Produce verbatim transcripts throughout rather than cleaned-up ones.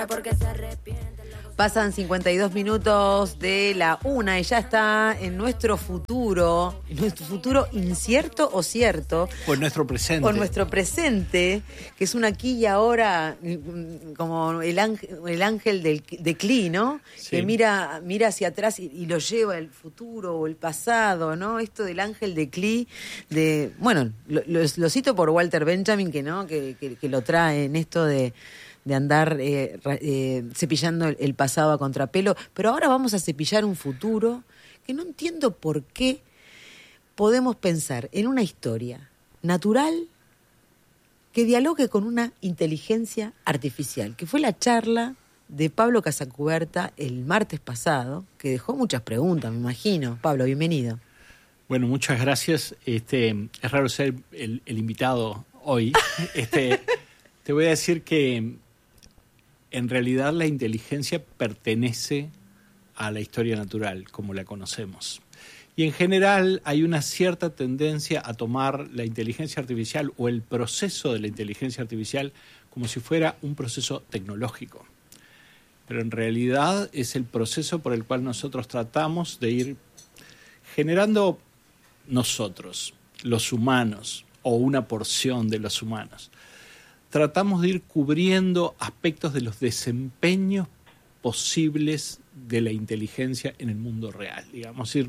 llora porque se arrepiente. Pasan cincuenta y dos minutos de la una y ya está en nuestro futuro, nuestro futuro incierto o cierto. O en nuestro presente. O en nuestro presente, que es un aquí y ahora, como el ángel, el ángel del, de Klee, ¿no? Sí. Que mira, mira hacia atrás y, y lo lleva el futuro o el pasado, ¿no? Esto del ángel de Klee, de, bueno, lo, lo, lo cito por Walter Benjamin, que no, que, que, que lo trae en esto de... de andar eh, eh, cepillando el, el pasado a contrapelo, pero ahora vamos a cepillar un futuro que no entiendo por qué podemos pensar en una historia natural que dialogue con una inteligencia artificial, que fue la charla de Pablo Casacuberta el martes pasado, que dejó muchas preguntas, me imagino. Pablo, bienvenido. Bueno, muchas gracias. Este, es raro ser el, el invitado hoy. Este, te voy a decir que en realidad la inteligencia pertenece a la historia natural, como la conocemos. Y en general hay una cierta tendencia a tomar la inteligencia artificial o el proceso de la inteligencia artificial como si fuera un proceso tecnológico. Pero en realidad es el proceso por el cual nosotros tratamos de ir generando nosotros, los humanos, o una porción de los humanos. Tratamos de ir cubriendo aspectos de los desempeños posibles de la inteligencia en el mundo real. Digamos, ir,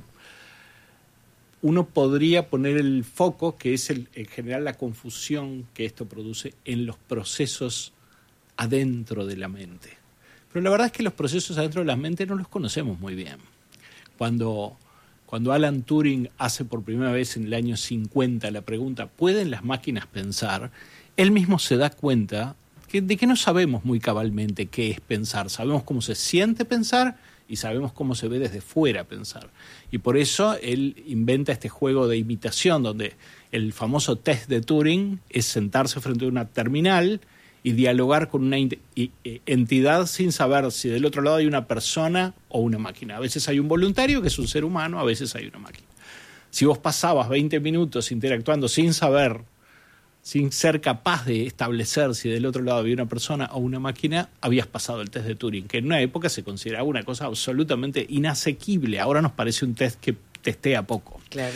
uno podría poner el foco, que es el, en general la confusión que esto produce en los procesos adentro de la mente. Pero la verdad es que los procesos adentro de la mente no los conocemos muy bien. Cuando, cuando Alan Turing hace por primera vez en el año cincuenta la pregunta, ¿pueden las máquinas pensar?, él mismo se da cuenta que, de que no sabemos muy cabalmente qué es pensar. Sabemos cómo se siente pensar y sabemos cómo se ve desde fuera pensar. Y por eso él inventa este juego de imitación, donde el famoso test de Turing es sentarse frente a una terminal y dialogar con una entidad sin saber si del otro lado hay una persona o una máquina. A veces hay un voluntario, que es un ser humano, a veces hay una máquina. Si vos pasabas veinte minutos interactuando sin saber, sin ser capaz de establecer si del otro lado había una persona o una máquina, habías pasado el test de Turing, que en una época se consideraba una cosa absolutamente inasequible. Ahora nos parece un test que testea poco. Claro.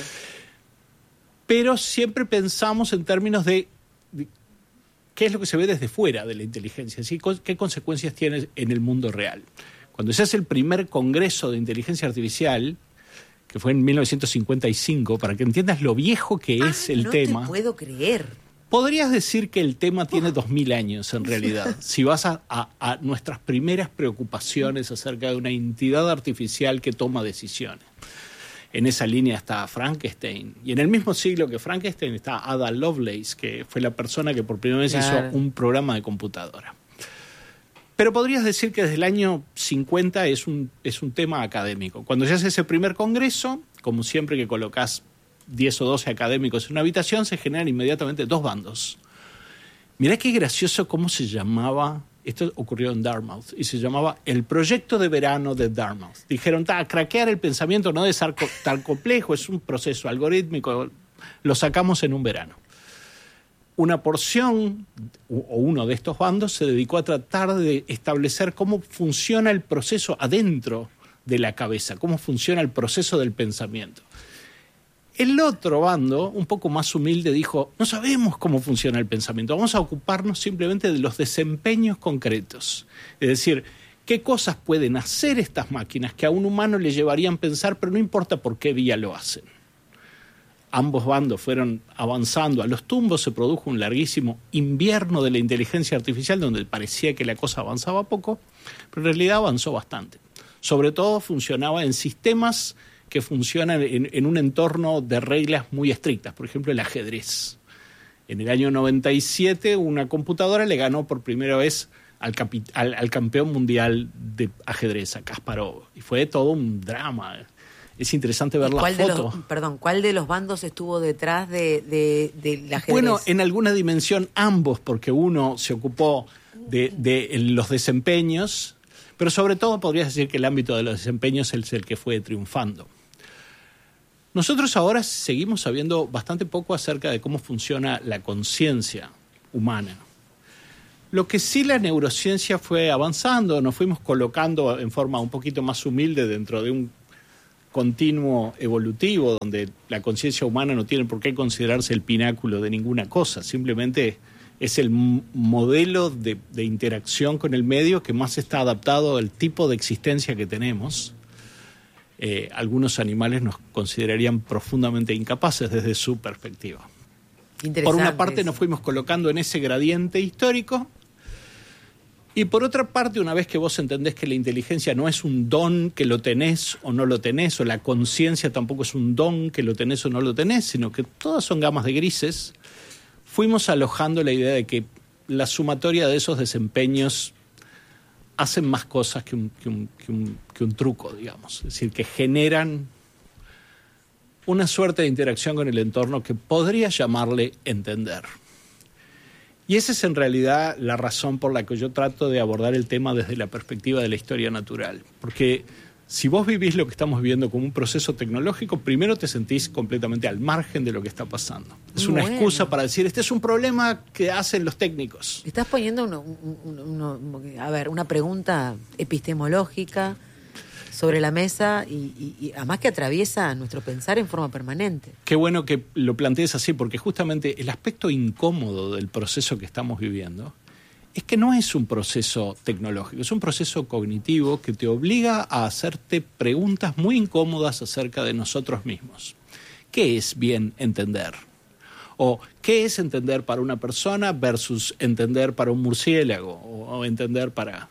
Pero siempre pensamos en términos de, de qué es lo que se ve desde fuera de la inteligencia, ¿sí? ¿Qué consecuencias tiene en el mundo real? Cuando se hace el primer congreso de inteligencia artificial, que fue en mil novecientos cincuenta y cinco, para que entiendas lo viejo que es ah, el no tema. No te puedo creer. Podrías decir que el tema tiene dos mil años en realidad. Si vas a, a, a nuestras primeras preocupaciones acerca de una entidad artificial que toma decisiones. En esa línea está Frankenstein. Y en el mismo siglo que Frankenstein está Ada Lovelace, que fue la persona que por primera vez claro. hizo un programa de computadora. Pero podrías decir que desde el año cincuenta es un, es un tema académico. Cuando se hace ese primer congreso, como siempre que colocas diez o doce académicos en una habitación, se generan inmediatamente dos bandos. Mirá qué gracioso cómo se llamaba, esto ocurrió en Dartmouth, y se llamaba el proyecto de verano de Dartmouth. Dijeron, craquear el pensamiento no es tan complejo, es un proceso algorítmico, lo sacamos en un verano. Una porción, o uno de estos bandos, se dedicó a tratar de establecer cómo funciona el proceso adentro de la cabeza, cómo funciona el proceso del pensamiento. El otro bando, un poco más humilde, dijo, no sabemos cómo funciona el pensamiento, vamos a ocuparnos simplemente de los desempeños concretos. Es decir, qué cosas pueden hacer estas máquinas que a un humano le llevarían a pensar, pero no importa por qué vía lo hacen. Ambos bandos fueron avanzando. A los tumbos se produjo un larguísimo invierno de la inteligencia artificial donde parecía que la cosa avanzaba poco, pero en realidad avanzó bastante. Sobre todo funcionaba en sistemas que funcionan en, en un entorno de reglas muy estrictas, por ejemplo el ajedrez. En el año noventa y siete una computadora le ganó por primera vez al, capi, al, al campeón mundial de ajedrez, a Kasparov, y fue todo un drama. Es interesante ver la foto. Los, perdón, ¿cuál de los bandos estuvo detrás de, de, del ajedrez? Bueno, en alguna dimensión ambos, porque uno se ocupó de, de los desempeños, pero sobre todo podrías decir que el ámbito de los desempeños es el que fue triunfando. Nosotros ahora seguimos sabiendo bastante poco acerca de cómo funciona la conciencia humana. Lo que sí la neurociencia fue avanzando, nos fuimos colocando en forma un poquito más humilde dentro de un continuo evolutivo donde la conciencia humana no tiene por qué considerarse el pináculo de ninguna cosa, simplemente es el modelo de, de interacción con el medio que más está adaptado al tipo de existencia que tenemos. Eh, algunos animales nos considerarían profundamente incapaces desde su perspectiva. Por una parte nos fuimos colocando en ese gradiente histórico y por otra parte, una vez que vos entendés que la inteligencia no es un don que lo tenés o no lo tenés, o la conciencia tampoco es un don que lo tenés o no lo tenés, sino que todas son gamas de grises, fuimos alojando la idea de que la sumatoria de esos desempeños hacen más cosas que un, que un, que un, que un truco, digamos. Es decir, que generan una suerte de interacción con el entorno que podría llamarle entender. Y esa es en realidad la razón por la que yo trato de abordar el tema desde la perspectiva de la historia natural. Porque si vos vivís lo que estamos viviendo como un proceso tecnológico, primero te sentís completamente al margen de lo que está pasando. Es una bueno. excusa para decir, este es un problema que hacen los técnicos. Estás poniendo uno, uno, uno, a ver, una pregunta epistemológica sobre la mesa y, y, y además que atraviesa nuestro pensar en forma permanente. Qué bueno que lo plantees así, porque justamente el aspecto incómodo del proceso que estamos viviendo es que no es un proceso tecnológico, es un proceso cognitivo que te obliga a hacerte preguntas muy incómodas acerca de nosotros mismos. ¿Qué es bien entender? O ¿qué es entender para una persona versus entender para un murciélago? O, o entender para...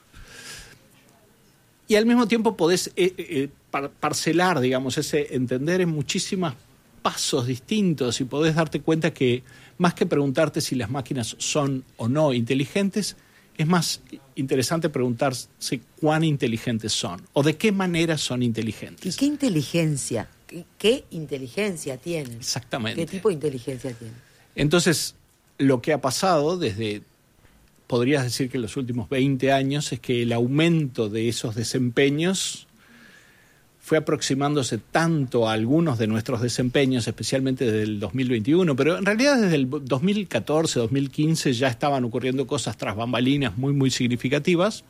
Y al mismo tiempo podés eh, eh, par- parcelar, digamos, ese entender en muchísimos pasos distintos y podés darte cuenta que más que preguntarte si las máquinas son o no inteligentes, es más interesante preguntarse cuán inteligentes son o de qué manera son inteligentes. ¿Y qué inteligencia? ¿Qué, qué inteligencia tienen? Exactamente. ¿Qué tipo de inteligencia tienen? Entonces, lo que ha pasado desde, podrías decir que en los últimos veinte años, es que el aumento de esos desempeños fue aproximándose tanto a algunos de nuestros desempeños, especialmente desde el dos mil veintiuno, pero en realidad desde el dos mil catorce, dos mil quince ya estaban ocurriendo cosas tras bambalinas muy, muy significativas.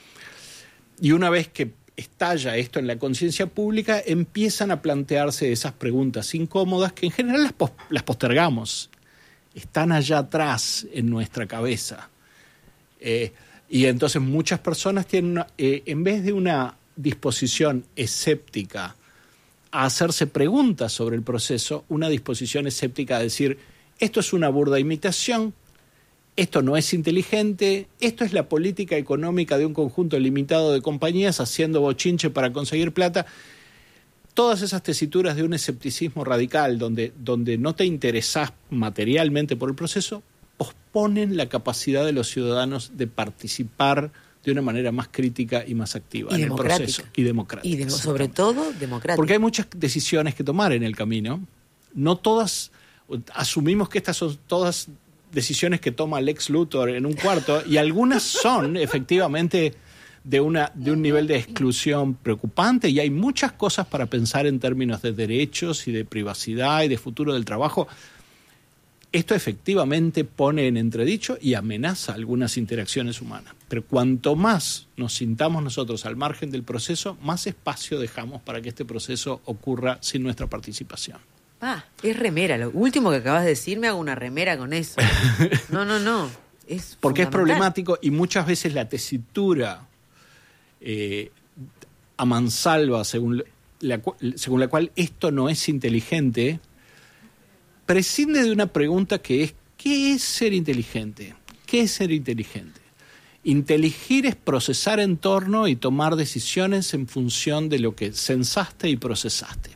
Y una vez que estalla esto en la conciencia pública, empiezan a plantearse esas preguntas incómodas que en general las, pos- las postergamos. Están allá atrás en nuestra cabeza. Eh, y entonces muchas personas tienen, una, eh, en vez de una disposición escéptica a hacerse preguntas sobre el proceso, una disposición escéptica a decir, esto es una burda imitación, esto no es inteligente, esto es la política económica de un conjunto limitado de compañías haciendo bochinche para conseguir plata. Todas esas tesituras de un escepticismo radical donde, donde no te interesás materialmente por el proceso, posponen la capacidad de los ciudadanos de participar de una manera más crítica y más activa y en el proceso. Y democrática. Y de, sobre todo democrática. Porque hay muchas decisiones que tomar en el camino. No todas, asumimos que estas son todas decisiones que toma Lex Luthor en un cuarto, y algunas son efectivamente de, una, de un nivel de exclusión preocupante, y hay muchas cosas para pensar en términos de derechos y de privacidad y de futuro del trabajo. Esto efectivamente pone en entredicho y amenaza algunas interacciones humanas. Pero cuanto más nos sintamos nosotros al margen del proceso, más espacio dejamos para que este proceso ocurra sin nuestra participación. Ah, es remera. Lo último que acabas de decir, me hago una remera con eso. No, no, no. Es Porque es problemático y muchas veces la tesitura eh, a mansalva según la, según la cual esto no es inteligente prescinde de una pregunta que es, ¿qué es ser inteligente? ¿Qué es ser inteligente? Inteligir es procesar entorno y tomar decisiones en función de lo que sensaste y procesaste.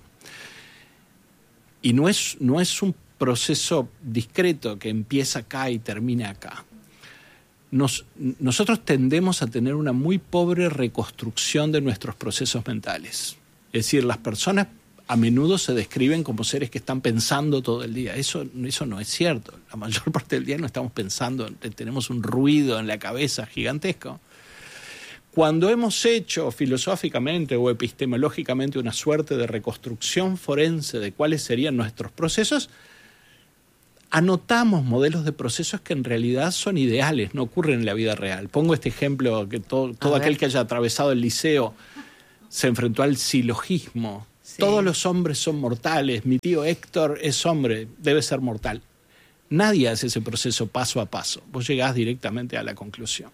Y no es, no es un proceso discreto que empieza acá y termina acá. Nos, nosotros tendemos a tener una muy pobre reconstrucción de nuestros procesos mentales. Es decir, las personas a menudo se describen como seres que están pensando todo el día. Eso, eso no es cierto. La mayor parte del día no estamos pensando, tenemos un ruido en la cabeza gigantesco. Cuando hemos hecho filosóficamente o epistemológicamente una suerte de reconstrucción forense de cuáles serían nuestros procesos, anotamos modelos de procesos que en realidad son ideales, no ocurren en la vida real. Pongo este ejemplo, que todo, todo aquel que haya atravesado el liceo se enfrentó al silogismo. Sí. Todos los hombres son mortales, mi tío Héctor es hombre, debe ser mortal. Nadie hace ese proceso paso a paso, vos llegás directamente a la conclusión.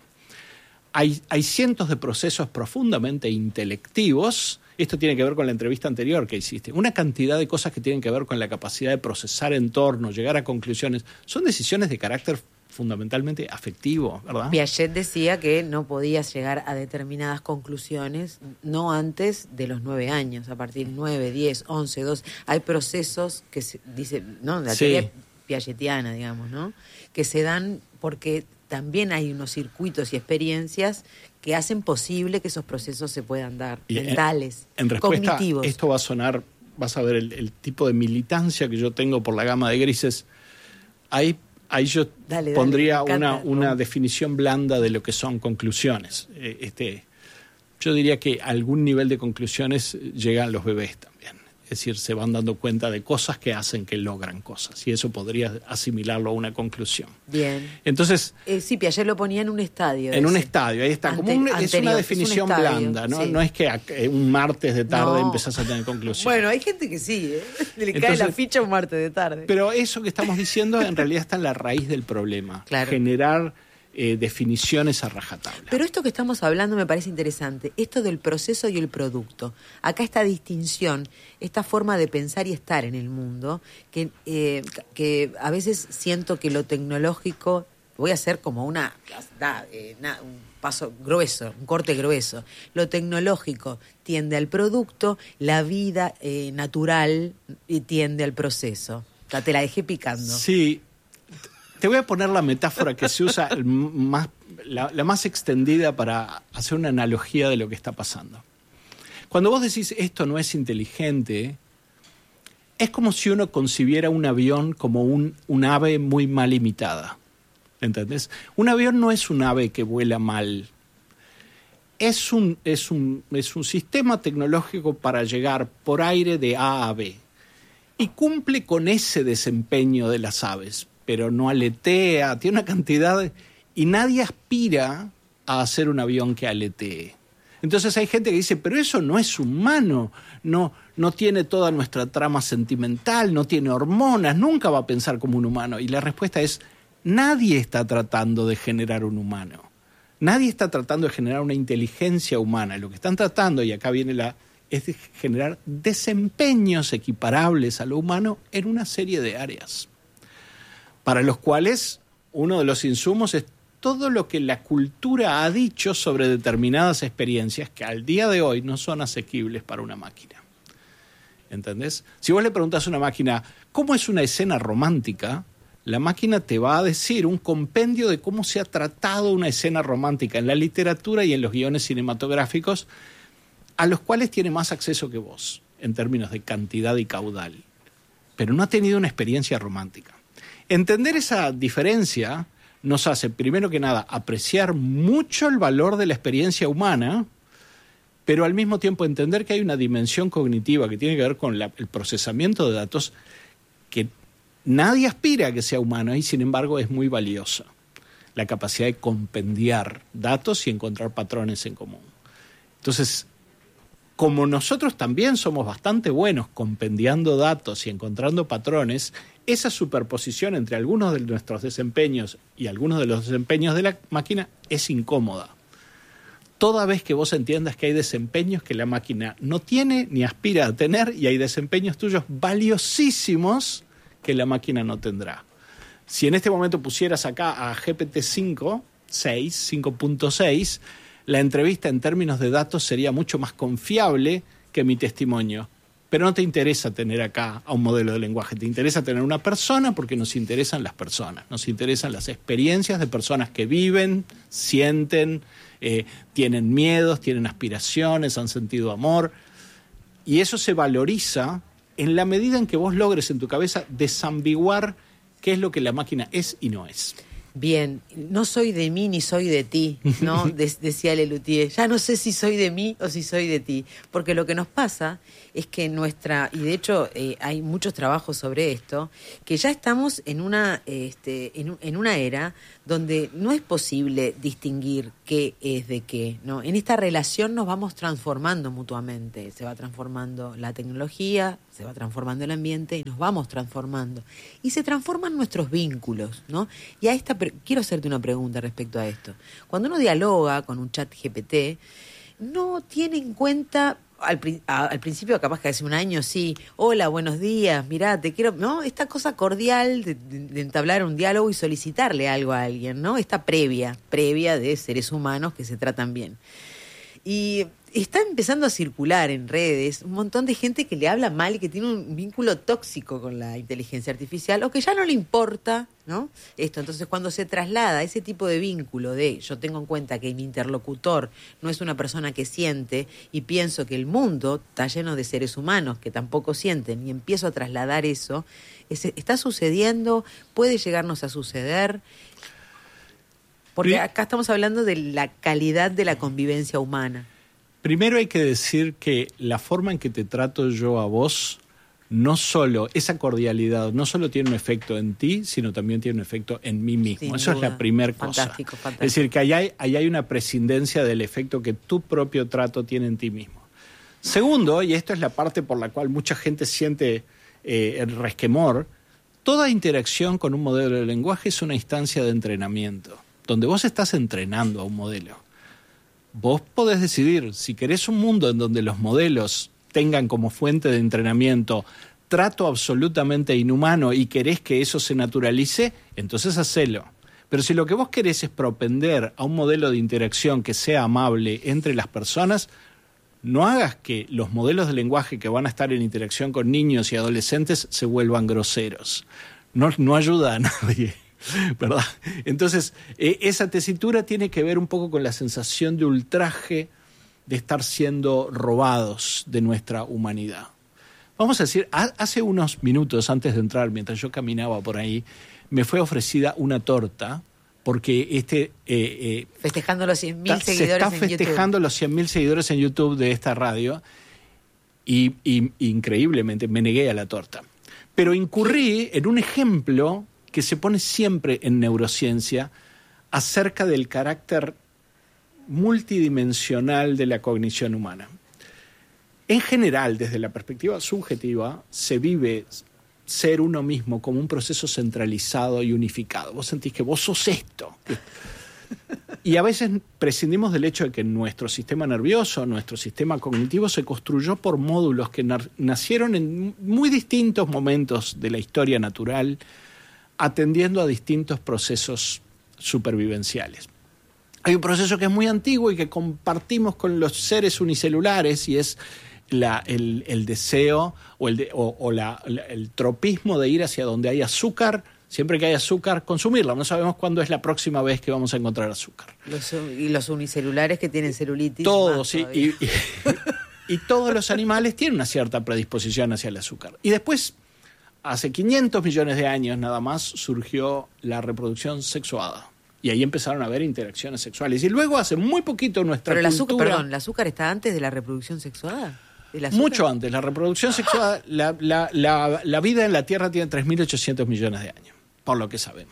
Hay, hay cientos de procesos profundamente intelectivos. Esto tiene que ver con la entrevista anterior que hiciste. Una cantidad de cosas que tienen que ver con la capacidad de procesar entornos, llegar a conclusiones. Son decisiones de carácter fundamentalmente afectivo, ¿verdad? Piaget decía que no podías llegar a determinadas conclusiones no antes de los nueve años, a partir de nueve, diez, once, doce. Hay procesos que se dice, ¿no? La teoría sí. piagetiana, digamos, ¿no? Que se dan porque también hay unos circuitos y experiencias que hacen posible que esos procesos se puedan dar, y mentales, en, en respuesta, cognitivos. Esto va a sonar, vas a ver el, el tipo de militancia que yo tengo por la gama de grises. Ahí, ahí yo dale, pondría dale, una, una definición blanda de lo que son conclusiones. Eh, este, yo diría que a algún nivel de conclusiones llegan los bebés también. Es decir, se van dando cuenta de cosas que hacen que logran cosas. Y eso podría asimilarlo a una conclusión. Bien. Entonces, eh, sí, Piaget lo ponía en un estadio. En ese. un estadio, ahí está. Ante, Como un, anterior, es una definición es un blanda, ¿no? Sí. No es que a, un martes de tarde no. empezás a tener conclusión. Bueno, hay gente que sí, ¿eh? Le Entonces, cae la ficha un martes de tarde. Pero eso que estamos diciendo en realidad está en la raíz del problema. Claro. Generar Eh, definiciones a rajatabla. Pero esto que estamos hablando me parece interesante, esto del proceso y el producto. Acá esta distinción, esta forma de pensar y estar en el mundo, que, eh, que a veces siento que lo tecnológico, voy a hacer como una, da, eh, una un paso grueso, un corte grueso, lo tecnológico tiende al producto, la vida eh, natural tiende al proceso. Te la dejé picando. Sí. Te voy a poner la metáfora que se usa más, la, la más extendida para hacer una analogía de lo que está pasando. Cuando vos decís esto no es inteligente, es como si uno concibiera un avión como un, un ave muy mal imitada. ¿Entendés? Un avión no es un ave que vuela mal. Es un, es un, es un sistema tecnológico para llegar por aire de A a B. Y cumple con ese desempeño de las aves, pero no aletea, tiene una cantidad de, y nadie aspira a hacer un avión que aletee. Entonces hay gente que dice, pero eso no es humano, no, no tiene toda nuestra trama sentimental, no tiene hormonas, nunca va a pensar como un humano. Y la respuesta es, nadie está tratando de generar un humano, nadie está tratando de generar una inteligencia humana. Lo que están tratando, y acá viene la, es de generar desempeños equiparables a lo humano en una serie de áreas, para los cuales uno de los insumos es todo lo que la cultura ha dicho sobre determinadas experiencias que al día de hoy no son asequibles para una máquina. ¿Entendés? Si vos le preguntás a una máquina, ¿cómo es una escena romántica?, la máquina te va a decir un compendio de cómo se ha tratado una escena romántica en la literatura y en los guiones cinematográficos, a los cuales tiene más acceso que vos, en términos de cantidad y caudal. Pero no ha tenido una experiencia romántica. Entender esa diferencia nos hace, primero que nada, apreciar mucho el valor de la experiencia humana, pero al mismo tiempo entender que hay una dimensión cognitiva que tiene que ver con la, el procesamiento de datos que nadie aspira a que sea humano y sin embargo es muy valiosa. La capacidad de compendiar datos y encontrar patrones en común. Entonces, como nosotros también somos bastante buenos compendiando datos y encontrando patrones, esa superposición entre algunos de nuestros desempeños y algunos de los desempeños de la máquina es incómoda. Toda vez que vos entiendas que hay desempeños que la máquina no tiene ni aspira a tener y hay desempeños tuyos valiosísimos que la máquina no tendrá. Si en este momento pusieras acá a G P T cinco, seis, cinco punto seis, la entrevista en términos de datos sería mucho más confiable que mi testimonio. Pero no te interesa tener acá a un modelo de lenguaje, te interesa tener una persona porque nos interesan las personas, nos interesan las experiencias de personas que viven, sienten, eh, tienen miedos, tienen aspiraciones, han sentido amor. Y eso se valoriza en la medida en que vos logres en tu cabeza desambiguar qué es lo que la máquina es y no es. Bien, no soy de mí ni soy de ti, ¿no? De- decía Lelutier. Ya no sé si soy de mí o si soy de ti, porque lo que nos pasa es que nuestra, y de hecho eh, hay muchos trabajos sobre esto, que ya estamos en una, este, en, un- en una era donde no es posible distinguir qué es de qué, ¿no? En esta relación nos vamos transformando mutuamente, se va transformando la tecnología, se va transformando el ambiente y nos vamos transformando. Y se transforman nuestros vínculos, ¿no? Y a esta pre- quiero hacerte una pregunta respecto a esto. Cuando uno dialoga con un chat G P T, no tiene en cuenta, al, pri- a- al principio capaz que hace un año sí, hola, buenos días, mirá, te quiero, ¿no? Esta cosa cordial de, de- de entablar un diálogo y solicitarle algo a alguien, ¿no? Esta previa, previa de seres humanos que se tratan bien. Y está empezando a circular en redes un montón de gente que le habla mal y que tiene un vínculo tóxico con la inteligencia artificial o que ya no le importa, ¿no? Esto, entonces cuando se traslada ese tipo de vínculo de yo tengo en cuenta que mi interlocutor no es una persona que siente y pienso que el mundo está lleno de seres humanos que tampoco sienten y empiezo a trasladar eso, ese- está sucediendo, puede llegarnos a suceder. Porque Pri- acá estamos hablando de la calidad de la convivencia humana. Primero hay que decir que la forma en que te trato yo a vos, no solo, esa cordialidad, no solo tiene un efecto en ti, sino también tiene un efecto en mí mismo. Sin Eso duda. es la primera cosa. Fantástico, fantástico. Es decir, que ahí hay, ahí hay una prescindencia del efecto que tu propio trato tiene en ti mismo. Segundo, y esto es la parte por la cual mucha gente siente eh, el resquemor, toda interacción con un modelo de lenguaje es una instancia de entrenamiento, donde vos estás entrenando a un modelo. Vos podés decidir, si querés un mundo en donde los modelos tengan como fuente de entrenamiento trato absolutamente inhumano y querés que eso se naturalice, entonces hacelo. Pero si lo que vos querés es propender a un modelo de interacción que sea amable entre las personas, no hagas que los modelos de lenguaje que van a estar en interacción con niños y adolescentes se vuelvan groseros. No, no ayuda a nadie, ¿verdad? Entonces, eh, esa tesitura tiene que ver un poco con la sensación de ultraje de estar siendo robados de nuestra humanidad. Vamos a decir, ha- hace unos minutos antes de entrar, mientras yo caminaba por ahí, me fue ofrecida una torta porque este... Eh, eh, Festejando los cien mil ta- se seguidores está en festejando YouTube. los cien mil seguidores en YouTube de esta radio y, y increíblemente me negué a la torta. Pero incurrí en un ejemplo que se pone siempre en neurociencia acerca del carácter multidimensional de la cognición humana. En general, desde la perspectiva subjetiva, se vive ser uno mismo como un proceso centralizado y unificado. Vos sentís que vos sos esto. Y a veces prescindimos del hecho de que nuestro sistema nervioso, nuestro sistema cognitivo se construyó por módulos que nar- nacieron en muy distintos momentos de la historia natural, atendiendo a distintos procesos supervivenciales. Hay un proceso que es muy antiguo y que compartimos con los seres unicelulares y es la, el, el deseo o, el, de, o, o la, la, el tropismo de ir hacia donde hay azúcar. Siempre que hay azúcar, consumirla. No sabemos cuándo es la próxima vez que vamos a encontrar azúcar. Los, y los unicelulares que tienen celulitis. Todos, más y, y, y, y todos los animales tienen una cierta predisposición hacia el azúcar. Y después, hace quinientos millones de años nada más, surgió la reproducción sexuada. Y ahí empezaron a haber interacciones sexuales. Y luego, hace muy poquito, nuestra Pero el cultura... azúcar, perdón, ¿el azúcar está antes de la reproducción sexuada? ¿El azúcar? Mucho antes. La reproducción sexuada, la, la, la, la vida en la Tierra tiene tres mil ochocientos millones de años, por lo que sabemos.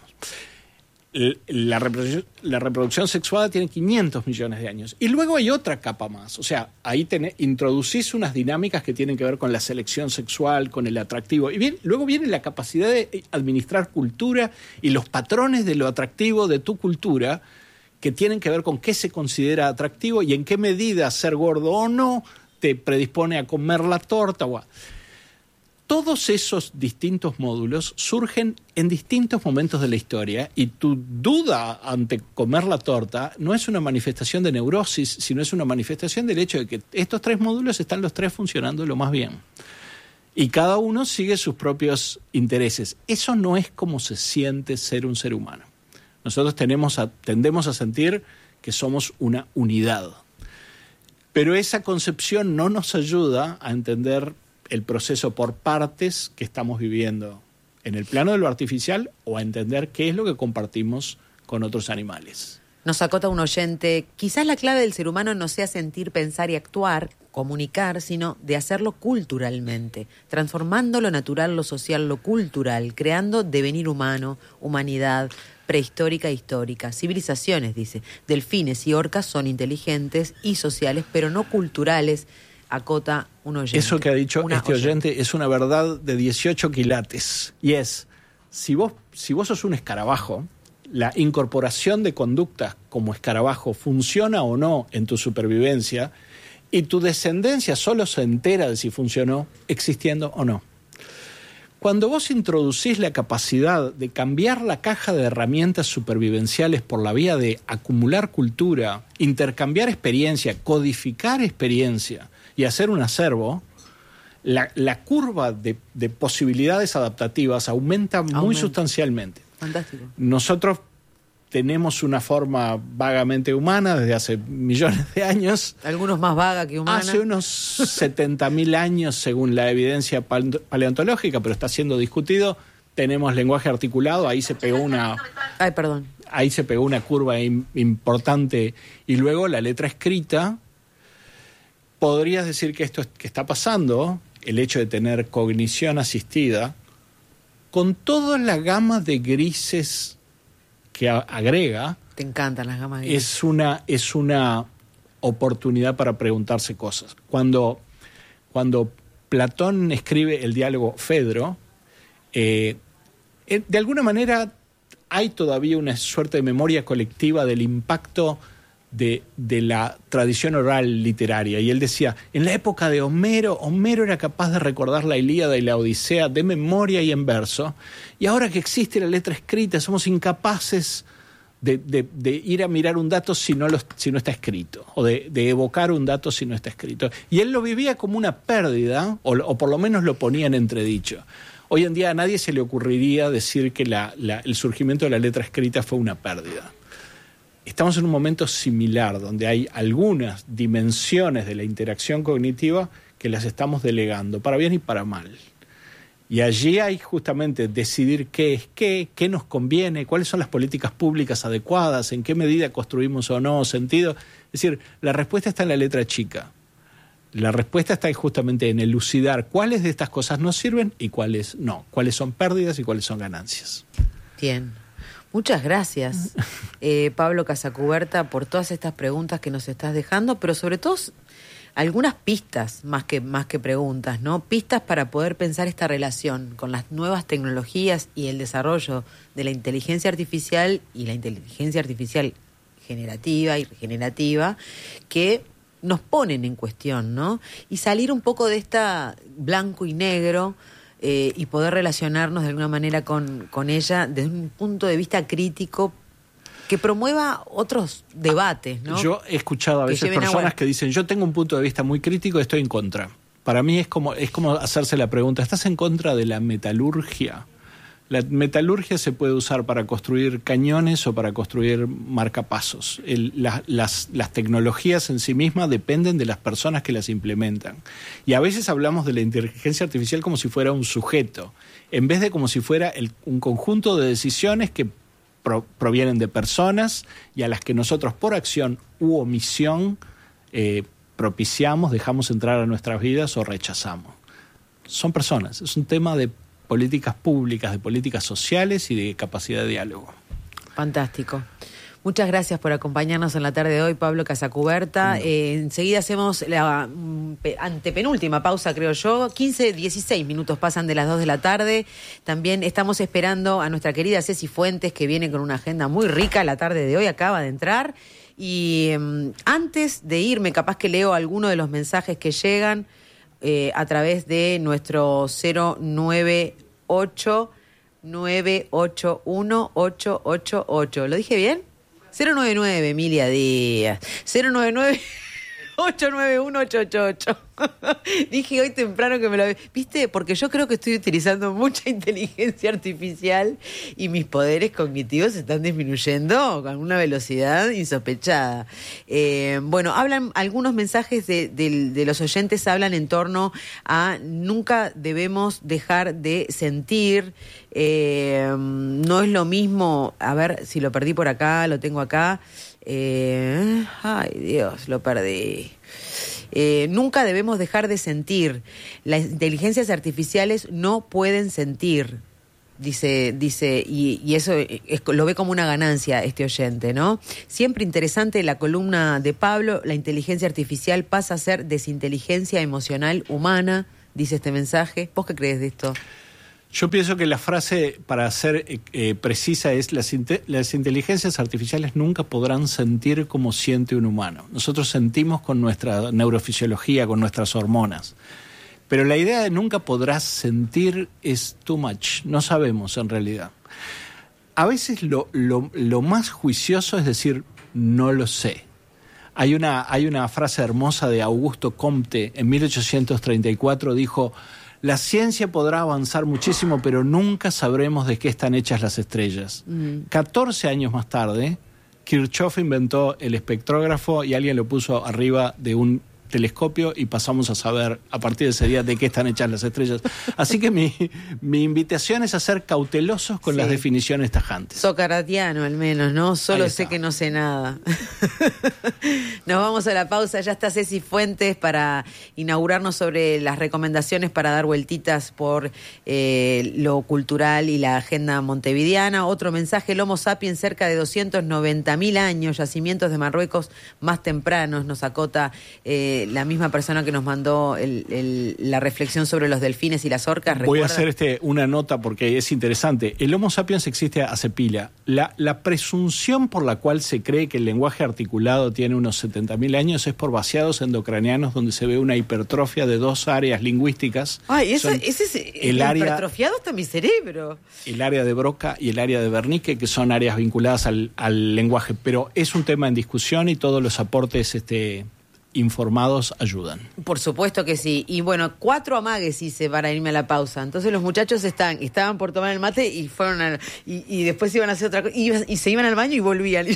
La reproducción, la reproducción sexuada tiene quinientos millones de años. Y luego hay otra capa más. O sea, ahí tenés, introducís unas dinámicas que tienen que ver con la selección sexual, con el atractivo. Y bien, luego viene la capacidad de administrar cultura y los patrones de lo atractivo de tu cultura que tienen que ver con qué se considera atractivo y en qué medida ser gordo o no te predispone a comer la torta. O a... Todos esos distintos módulos surgen en distintos momentos de la historia y tu duda ante comer la torta no es una manifestación de neurosis, sino es una manifestación del hecho de que estos tres módulos están los tres funcionando lo más bien. Y cada uno sigue sus propios intereses. Eso no es como se siente ser un ser humano. Nosotros tenemos a, tendemos a sentir que somos una unidad. Pero esa concepción no nos ayuda a entender el proceso por partes que estamos viviendo en el plano de lo artificial o a entender qué es lo que compartimos con otros animales. Nos acota un oyente, quizás la clave del ser humano no sea sentir, pensar y actuar, comunicar, sino de hacerlo culturalmente, transformando lo natural, lo social, lo cultural, creando devenir humano, humanidad, prehistórica e histórica. Civilizaciones, dice, delfines y orcas son inteligentes y sociales, pero no culturales, acota un oyente. Eso que ha dicho una este oyente. oyente es una verdad de dieciocho quilates. Y es, si vos, si vos sos un escarabajo, la incorporación de conductas como escarabajo funciona o no en tu supervivencia, y tu descendencia solo se entera de si funcionó existiendo o no. Cuando vos introducís la capacidad de cambiar la caja de herramientas supervivenciales por la vía de acumular cultura, intercambiar experiencia, codificar experiencia y hacer un acervo, la, la curva de, de posibilidades adaptativas aumenta, aumenta muy sustancialmente. Fantástico. Nosotros tenemos una forma vagamente humana desde hace millones de años. Algunos más vaga que humana. Hace unos setenta mil años, según la evidencia paleontológica, pero está siendo discutido, tenemos lenguaje articulado, ahí se pegó una... Ay, perdón. Ahí se pegó una curva im- importante. Y luego la letra escrita, podrías decir que esto es, que está pasando, el hecho de tener cognición asistida, con toda la gama de grises que a- agrega. Te encantan las gamas grises. Es una, es una oportunidad para preguntarse cosas. Cuando, cuando Platón escribe el diálogo Fedro, eh, eh, de alguna manera hay todavía una suerte de memoria colectiva del impacto de, de la tradición oral literaria. Y él decía, en la época de Homero, Homero era capaz de recordar la Ilíada y la Odisea de memoria y en verso, y ahora que existe la letra escrita, somos incapaces de, de, de ir a mirar un dato si no, lo, si no está escrito, o de, de evocar un dato si no está escrito. Y él lo vivía como una pérdida, o, o por lo menos lo ponía en entredicho. Hoy en día a nadie se le ocurriría decir que la, la, el surgimiento de la letra escrita fue una pérdida. Estamos en un momento similar, donde hay algunas dimensiones de la interacción cognitiva que las estamos delegando, para bien y para mal. Y allí hay justamente decidir qué es qué, qué nos conviene, cuáles son las políticas públicas adecuadas, en qué medida construimos o no sentido. Es decir, la respuesta está en la letra chica. La respuesta está justamente en elucidar cuáles de estas cosas nos sirven y cuáles no, cuáles son pérdidas y cuáles son ganancias. Bien. Muchas gracias, eh, Pablo Casacuberta, por todas estas preguntas que nos estás dejando, pero sobre todo algunas pistas más que, más que preguntas, ¿no? Pistas para poder pensar esta relación con las nuevas tecnologías y el desarrollo de la inteligencia artificial y la inteligencia artificial generativa y regenerativa que nos ponen en cuestión, ¿no? Y salir un poco de esta blanco y negro, Eh, y poder relacionarnos de alguna manera con, con ella desde un punto de vista crítico que promueva otros debates, ¿no? Yo he escuchado a que veces personas a... que dicen, yo tengo un punto de vista muy crítico y estoy en contra. Para mí es como, es como hacerse la pregunta, ¿estás en contra de la metalurgia? La metalurgia se puede usar para construir cañones o para construir marcapasos. El, la, las, las tecnologías en sí mismas dependen de las personas que las implementan. Y a veces hablamos de la inteligencia artificial como si fuera un sujeto, en vez de como si fuera el, un conjunto de decisiones que pro, provienen de personas y a las que nosotros por acción u omisión eh, propiciamos, dejamos entrar a nuestras vidas o rechazamos. Son personas, es un tema de políticas públicas, de políticas sociales y de capacidad de diálogo. Fantástico. Muchas gracias por acompañarnos en la tarde de hoy, Pablo Casacuberta. Eh, enseguida hacemos la um, antepenúltima pausa, creo yo. quince, dieciséis minutos pasan de las dos de la tarde. También estamos esperando a nuestra querida Ceci Fuentes, que viene con una agenda muy rica la tarde de hoy, acaba de entrar. Y um, antes de irme, capaz que leo alguno de los mensajes que llegan Eh, a través de nuestro cero nueve ocho nueve ocho uno ocho ocho ocho. ¿Lo dije bien? cero nueve nueve, Emilia Díaz. cero nueve nueve ocho nueve uno ocho ocho ocho. Dije hoy temprano que me lo... ¿Viste? Porque yo creo que estoy utilizando mucha inteligencia artificial y mis poderes cognitivos están disminuyendo con una velocidad insospechada. Eh, bueno, hablan algunos mensajes de, de, de los oyentes, hablan en torno a nunca debemos dejar de sentir. Eh, no es lo mismo, a ver si lo perdí por acá, lo tengo acá. Eh, ay, Dios, lo perdí. Eh, nunca debemos dejar de sentir. Las inteligencias artificiales no pueden sentir, dice, dice, y, y eso es, lo ve como una ganancia este oyente, ¿no? Siempre interesante la columna de Pablo, la inteligencia artificial pasa a ser desinteligencia emocional humana, dice este mensaje. ¿Vos qué crees de esto? Yo pienso que la frase, para ser eh, precisa, es las, inte- las inteligencias artificiales nunca podrán sentir como siente un humano. Nosotros sentimos con nuestra neurofisiología, con nuestras hormonas. Pero la idea de nunca podrás sentir es too much. No sabemos en realidad. A veces lo, lo, lo más juicioso es decir, no lo sé. Hay una, hay una frase hermosa de Augusto Comte, en mil ochocientos treinta y cuatro, dijo... La ciencia podrá avanzar muchísimo, pero nunca sabremos de qué están hechas las estrellas. Mm. catorce años más tarde, Kirchhoff inventó el espectrógrafo y alguien lo puso arriba de un telescopio y pasamos a saber a partir de ese día de qué están hechas las estrellas. Así que mi, mi invitación es a ser cautelosos con sí. las definiciones tajantes. Socratiano al menos, ¿no? Solo sé que no sé nada. Nos vamos a la pausa. Ya está Ceci Fuentes para inaugurarnos sobre las recomendaciones para dar vueltitas por eh, lo cultural y la agenda montevideana. Otro mensaje, el Homo sapiens cerca de doscientos noventa mil años, yacimientos de Marruecos más tempranos, nos acota eh, la misma persona que nos mandó el, el, la reflexión sobre los delfines y las orcas. Voy a hacer este, una nota porque es interesante. El Homo sapiens existe hace pila. La, la presunción por la cual se cree que el lenguaje articulado tiene unos setenta mil años es por vaciados endocranianos donde se ve una hipertrofia de dos áreas lingüísticas. Ay, ese, ese es el área, hipertrofiado está mi cerebro. El área de Broca y el área de Wernicke, que son áreas vinculadas al, al lenguaje. Pero es un tema en discusión y todos los aportes este, informados ayudan. Por supuesto que sí. Y bueno, cuatro amagues hice para irme a la pausa. Entonces los muchachos están, estaban por tomar el mate y fueron a, y, y después iban a hacer otra cosa. Y, y se iban al baño y volvían.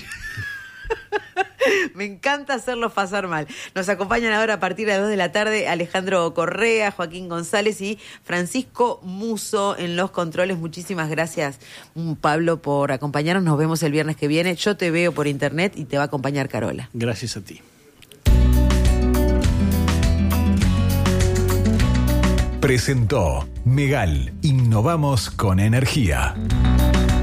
Me encanta hacerlos pasar mal. Nos acompañan ahora a partir de las dos de la tarde Alejandro Correa, Joaquín González y Francisco Muso en los controles. Muchísimas gracias, Pablo, por acompañarnos. Nos vemos el viernes que viene. Yo te veo por internet y te va a acompañar Carola. Gracias a ti. Presentó Megal, innovamos con energía.